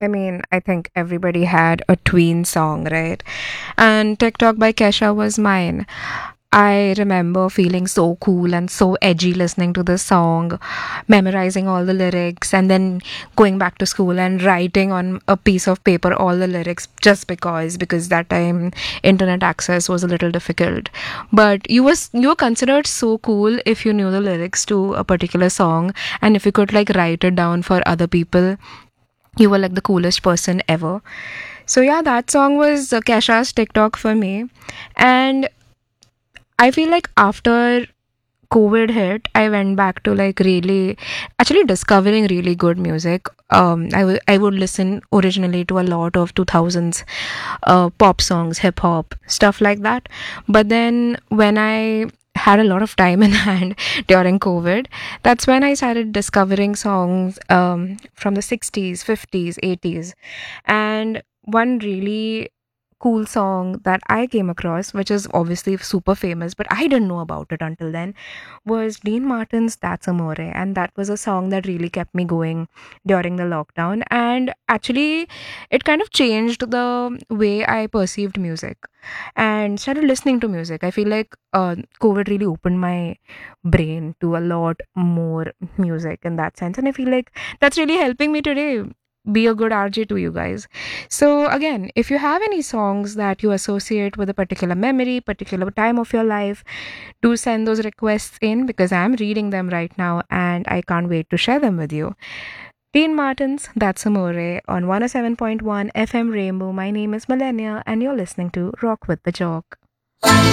I mean, I think everybody had a tween song, right? And TikTok by Kesha was mine. I remember feeling so cool and so edgy listening to this song, memorizing all the lyrics, and then going back to school and writing on a piece of paper all the lyrics just because that time internet access was a little difficult. But you were considered so cool if you knew the lyrics to a particular song, and if you could like write it down for other people, you were like the coolest person ever. So yeah, that song was Kesha's TikTok for me. And I feel like after COVID hit, I went back to like really actually discovering really good music. I would listen originally to a lot of 2000s pop songs, hip hop, stuff like that. But then when I had a lot of time in hand during COVID, that's when I started discovering songs from the 60s, 50s, 80s. And one really cool song that I came across, which is obviously super famous, but I didn't know about it until then, was Dean Martin's That's Amore. And that was a song that really kept me going during the lockdown. And actually, it kind of changed the way I perceived music and started listening to music. I feel like COVID really opened my brain to a lot more music in that sense. And I feel like that's really helping me today be a good RJ to you guys. So, again, if you have any songs that you associate with a particular memory, particular time of your life, do send those requests in because I'm reading them right now and I can't wait to share them with you. Dean Martin's That's Amore on 107.1 FM Rainbow. My name is Millennia and you're listening to Rock with the Jock.